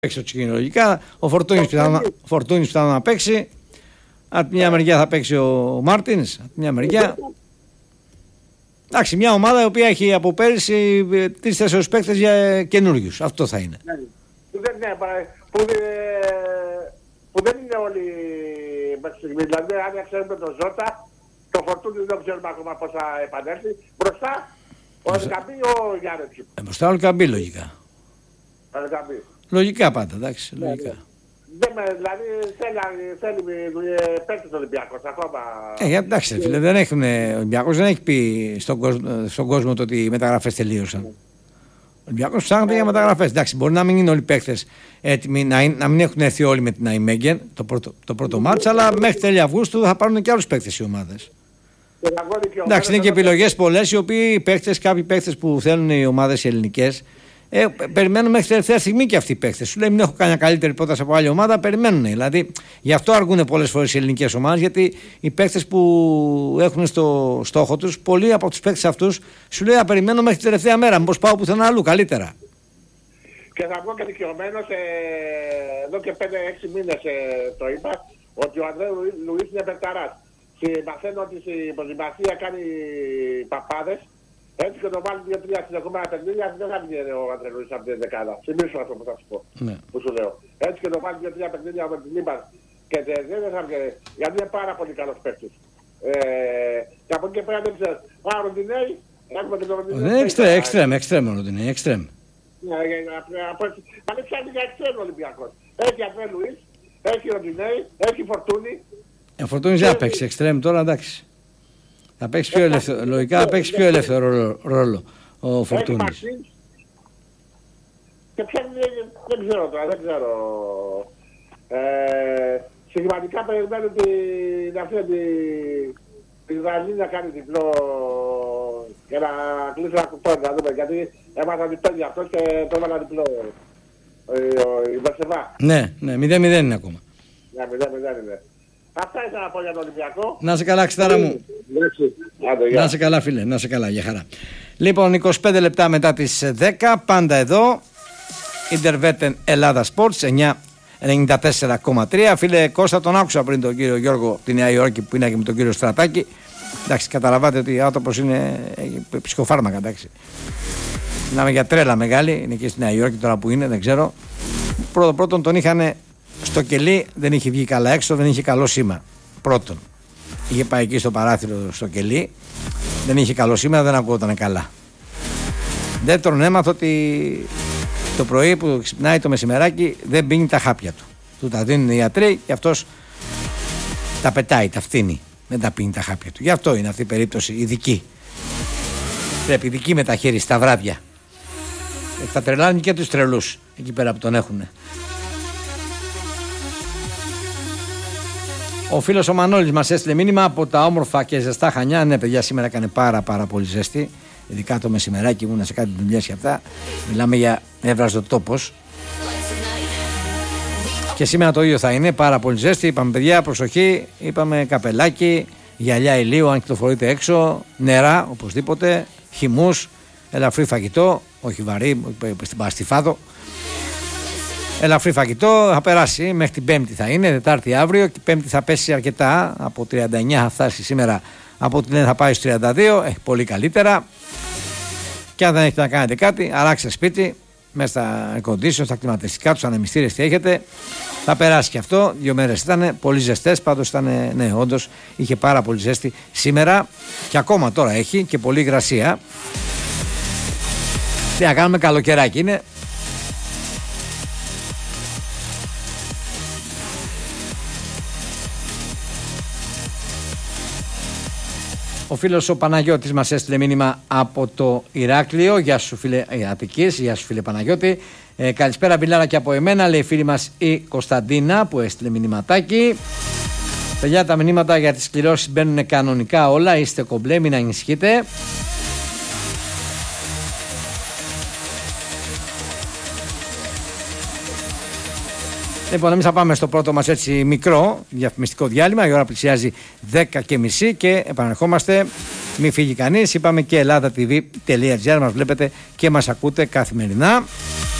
παίξει το Τσικίνιο λογικά. Ο Φορτούνης πιθανόν να παίξει. Από τη μια μεριά θα παίξει ο Μάρτινς. Από τη μια μεριά. Εντάξει, μια ομάδα η οποία έχει από πέρυσι 3-4 παίκτες για καινούριους. Αυτό θα είναι. Που δεν είναι όλοι μέχρι στιγμή. Δηλαδή, αν ξέρουμε τον Ζώτα, το Φορτούνι δεν ξέρουμε ακόμα πώς θα επανέλθει. Μπροστά ο Ελκαμπή ή ο Γιάννετσι. Μπροστά ο Ελκαμπή λογικά. Λογικά πάντα, εντάξει. Λογικά. Δηλαδή θέλει παίκτης Ολυμπιακός ακόμα. Εντάξει φίλε, δεν έχουν, ο Ολυμπιακός δεν έχει πει στον κόσμο το ότι οι μεταγραφές τελείωσαν. Ο Ολυμπιακός ψάχνεται για μεταγραφές. Εντάξει, μπορεί να μην είναι όλοι οι παίκτες έτοιμοι, να μην έχουν έρθει όλοι με την Αϊμέγγεν το πρώτο μάτς, αλλά μέχρι τέλη Αυγούστου θα πάρουν και άλλους παίκτες οι ομάδες. Εντάξει, είναι και επιλογές πολλές, οι οποίοι κάποιοι παίκτες που θέλουν οι ομάδες οι ελληνικές. Περιμένουν μέχρι τελευταία στιγμή και αυτοί οι παίκτες. Σου λέει: μην έχω κάνει καλύτερη πρόταση από άλλη ομάδα, περιμένουν. Δηλαδή, γι' αυτό αργούν πολλές φορές οι ελληνικές ομάδες, γιατί οι παίκτες που έχουν στο στόχο τους, πολλοί από τους παίκτες αυτούς σου λέει: περιμένω μέχρι την τελευταία μέρα. Μήπως πάω πουθενά αλλού, καλύτερα. Και θα πω και δικαιωμένος, εδώ και 5-6 μήνες το είπα, ότι ο Ανδρέου Λουίς είναι παιχταράς. Μαθαίνω ότι στην προετοιμασία κάνει παπάδες. Έτσι και το βάλει 2-3 συνεχόμενα παιχνίδια, δεν θα βγει ο Αντρελούης από την δεκάδα. Σημείωσου αυτό που θα σου πω. Ναι. Που σου λέω. Έτσι και το βάλει 2-3 παιχνίδια με την Λίμπαν και δεν θα βγει. Γιατί είναι πάρα πολύ καλός παίκτης. Και από εκεί και πέρα δεν ξέρεις. Α, Ροντινέη, έχουμε και το Ροντινέη. Εξτρέμ ο Ροντινέη, εξτρέμ. Ναι, αλλά πιάνει για εξτρέμ ο Ολυμπιακός. Έχει Αντρελούης, έχει Ροντινέη, έχει Φορτούνη. Φορτούνης δεν θα παίξει εξτρέμ τώρα, εντάξει. Θα παίξει πιο ελεύθερο, λογικά θα παίξει πιο ελεύθερο ρόλο ο Φορτούνης. Και ποια δεν ξέρω τώρα, δεν ξέρω. Σημαντικά περιμένουν την Ισραηλή να κάνει διπλό και να κλείσει ένα κουπόνι, να δούμε, γιατί έμαθα διπλό αυτό και το έβαλα διπλό η Βερσεβά. Ναι, 0-0 είναι ακόμα. Ναι, 0-0 είναι. Αυτά ήθελα να πω για τον Ολυμπιακό. Να σε καλά, Ξητάρα μου. Να σε καλά, φίλε, να σε καλά, για χαρά. Λοιπόν, 25 λεπτά μετά τις 10, πάντα εδώ. Ιντερβέτεν Ελλάδα Sports 94,3. Φίλε Κώστα, τον άκουσα πριν τον κύριο Γιώργο τη Νέα Υόρκη που είναι και με τον κύριο Στρατάκη. Εντάξει, καταλαβαίνετε ότι ο άνθρωπος είναι ψυχοφάρμακα, εντάξει. Μιλάμε για τρέλα μεγάλη, είναι και στη Νέα Υόρκη τώρα που είναι, δεν ξέρω. Πρώτον τον είχαν στο κελί, δεν είχε βγει καλά έξω, δεν είχε καλό σήμα. Πρώτον, είχε πάει εκεί στο παράθυρο στο κελί, δεν είχε καλό σήμα, δεν ακούγονταν καλά. Δεύτερον, έμαθα ότι το πρωί που ξυπνάει το μεσημεράκι δεν πίνει τα χάπια του. Του τα δίνουν οι ιατροί και αυτός τα πετάει, τα φτύνει. Δεν τα πίνει τα χάπια του. Γι' αυτό είναι αυτή η περίπτωση ειδική. Πρέπει ειδική μεταχείριση στα βράδια. Θα τρελάνει και τους τρελούς εκεί πέρα που τον έχουνε. Ο φίλος ο Μανώλης μας έστειλε μήνυμα από τα όμορφα και ζεστά Χανιά. Ναι, παιδιά, σήμερα έκανε πάρα πολύ ζέστη. Ειδικά το μεσημεράκι ήμουν σε κάτι δουλειές και αυτά. Μιλάμε για έβραζο τόπος. Και σήμερα το ίδιο θα είναι, πάρα πολύ ζέστη. Είπαμε, παιδιά, προσοχή. Είπαμε καπελάκι, γυαλιά ηλίου αν κυκλοφορείτε έξω. Νερά, οπωσδήποτε. Χυμούς, ελαφρύ φαγητό. Όχι βαρύ, στην Παστιφάδο. Ελαφρύ φαγητό, θα περάσει μέχρι την Πέμπτη θα είναι, Τετάρτη αύριο και Πέμπτη θα πέσει αρκετά, από 39 θα φτάσει σήμερα, από ό,τι λένε θα πάει στους 32, πολύ καλύτερα. Και αν δεν έχετε να κάνετε κάτι, αλλάξτε σπίτι, μέσα στα air condition, στα κλιματιστικά, τους ανεμιστήρες τι έχετε, θα περάσει και αυτό. 2 μέρες ήταν πολύ ζεστές, πάντως ήταν, ναι, όντως είχε πάρα πολύ ζέστη σήμερα και ακόμα τώρα έχει και πολύ υγρασία. Τι να κάνουμε, καλοκαιράκι είναι. Ο φίλος ο Παναγιώτης μας έστειλε μήνυμα από το Ηράκλειο. Γεια σου φίλε Αττικής, γεια σου φίλε Παναγιώτη. Καλησπέρα Βιλάρα και από εμένα, λέει η φίλη μας η Κωνσταντίνα που έστειλε μηνυματάκι. Παιδιά, τα μηνύματα για τις κληρώσεις μπαίνουν κανονικά όλα, είστε κομπλέ, μην ανησυχείτε. Λοιπόν, εμείς θα πάμε στο πρώτο μας έτσι μικρό διαφημιστικό διάλειμμα. Η ώρα πλησιάζει 10:30 και επανερχόμαστε. Μην φύγει κανείς. Είπαμε και ellatv.gr μας βλέπετε και μας ακούτε καθημερινά.